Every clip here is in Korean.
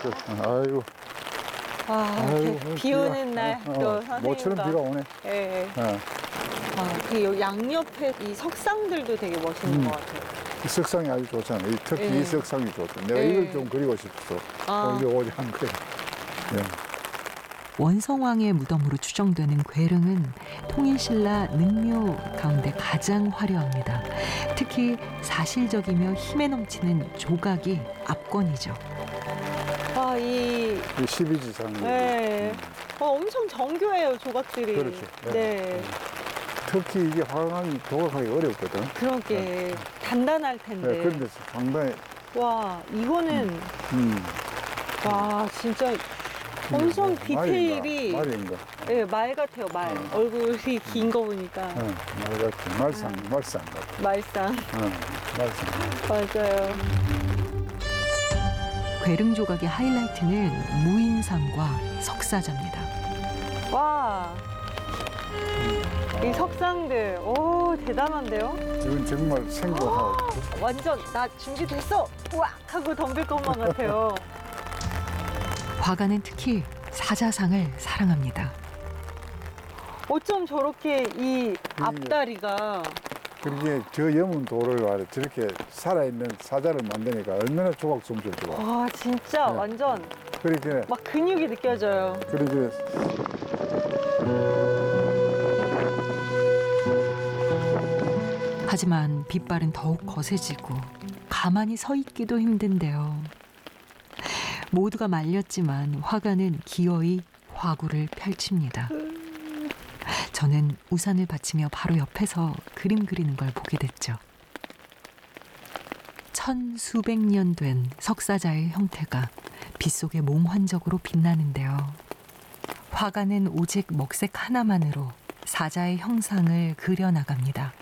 아이고. 와, 아이고, 비 오는 날 또 선생님과. 모처럼 비가 오네. 예. 어. 그 양옆에 이 석상들도 되게 멋있는 것 같아요. 이 석상이 아주 좋잖아. 특히 예. 이 석상이 좋다. 내가 예. 이걸 좀 그리고 싶어서 여기 오지 한 거야. 예. 원성왕의 무덤으로 추정되는 괴릉은 통일신라 능묘 가운데 가장 화려합니다. 특히 사실적이며 힘에 넘치는 조각이 압권이죠. 이 12지상. 네. 엄청 정교해요, 조각들이. 그렇죠. 네. 특히 이게 화강이 조각하기 어렵거든. 그러게. 단단할 텐데. 네, 그런데 상당히. 와, 이거는, 와, 진짜 엄청 디테일이. 말인가? 네, 말 같아요, 말. 얼굴이 긴 거 보니까. 말 같아. 말상 같아. 말상. 말상. 맞아요. 괴릉 조각의 하이라이트는 무인상과 석사자입니다. 와. 이 석상들. 오, 대단한데요? 이건 정말 생동하고. 완전 나 준비됐어! 우악! 하고 덤빌 것만 같아요. 화가는 특히 사자상을 사랑합니다. 어쩜 저렇게 이 앞다리가 그렇게 저 염은 돌을 말해 저렇게 살아있는 사자를 만드니까 얼마나 조각 솜씨를 좋아. 와 진짜 네. 완전 그렇게 막 근육이 느껴져요. 그렇게 하지만 빛발은 더욱 거세지고 가만히 서 있기도 힘든데요. 모두가 말렸지만 화가는 기어이 화구를 펼칩니다. 저는 우산을 받치며 바로 옆에서 그림 그리는 걸 보게 됐죠. 천수백 년 된 석사자의 형태가 빛 속에 몽환적으로 빛나는데요. 화가는 오직 먹색 하나만으로 사자의 형상을 그려나갑니다.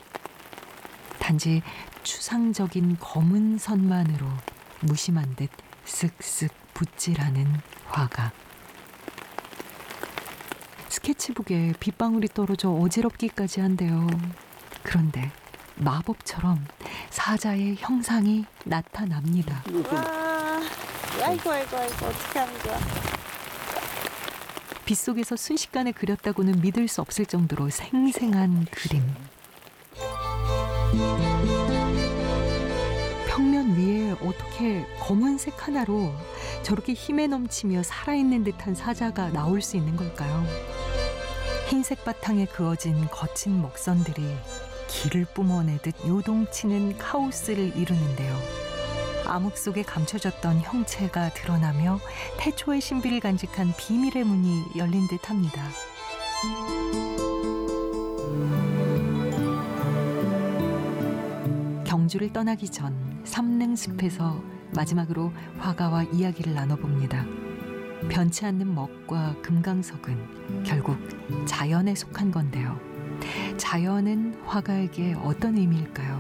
단지 추상적인 검은 선만으로 무심한 듯 쓱쓱 붓질하는 화가. 스케치북에 빗방울이 떨어져 어지럽기까지 한데요. 그런데 마법처럼 사자의 형상이 나타납니다. 와, 아이고 어떻게 하는 거야? 빗속에서 순식간에 그렸다고는 믿을 수 없을 정도로 생생한 그림. 평면 위에 어떻게 검은색 하나로 저렇게 힘에 넘치며 살아있는 듯한 사자가 나올 수 있는 걸까요? 흰색 바탕에 그어진 거친 먹선들이 길을 뿜어내듯 요동치는 카오스를 이루는데요. 암흑 속에 감춰졌던 형체가 드러나며 태초의 신비를 간직한 비밀의 문이 열린 듯합니다. 경주를 떠나기 전 삼능숲에서 마지막으로 화가와 이야기를 나눠봅니다. 변치 않는 먹과 금강석은 결국 자연에 속한 건데요. 자연은 화가에게 어떤 의미일까요?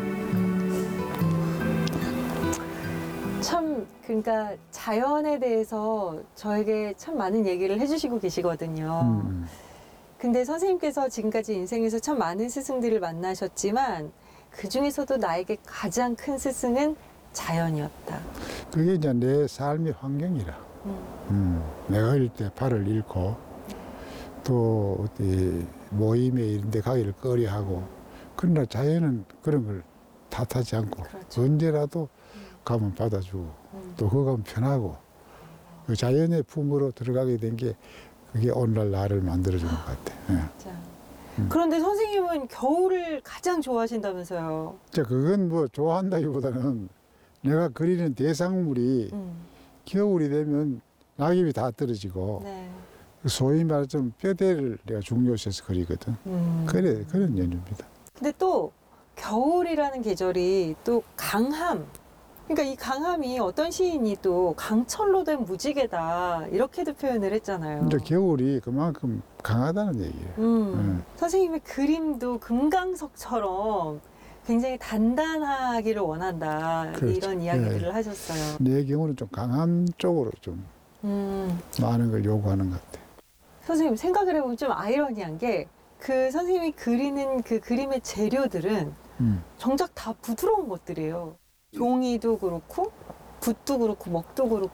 참 그러니까 자연에 대해서 저에게 참 많은 얘기를 해주시고 계시거든요. 근데 선생님께서 지금까지 인생에서 참 많은 스승들을 만나셨지만 그 중에서도 나에게 가장 큰 스승은 자연이었다. 그게 이제 내 삶의 환경이라. 내가 어릴 때 발을 잃고 또 어디 모임에 이런 데 가기를 꺼려하고 그러나 자연은 그런 걸 탓하지 않고 그렇죠. 언제라도 가면 받아주고 또 그거 가면 편하고 그 자연의 품으로 들어가게 된 게 그게 오늘날 나를 만들어준 것 같아. 예. 자. 그런데 선생님은 겨울을 가장 좋아하신다면서요. 자, 그건 뭐 좋아한다기보다는 내가 그리는 대상물이 겨울이 되면 낙엽이 다 떨어지고 네. 소위 말하자면 뼈대를 내가 중요시해서 그리거든. 그래, 그런 연유입니다. 근데 또 겨울이라는 계절이 또 강함. 그러니까 이 강함이 어떤 시인이 또 강철로 된 무지개다 이렇게도 표현을 했잖아요. 근데 겨울이 그만큼 강하다는 얘기예요. 선생님의 그림도 금강석처럼 굉장히 단단하기를 원한다. 그렇죠. 이런 이야기들을 하셨어요. 내 경우는 좀 강한 쪽으로 좀 많은 걸 요구하는 것 같아요. 선생님 생각을 해보면 좀 아이러니한 게 그 선생님이 그리는 그 그림의 재료들은 정작 다 부드러운 것들이에요. 종이도 그렇고 붓도 그렇고 먹도 그렇고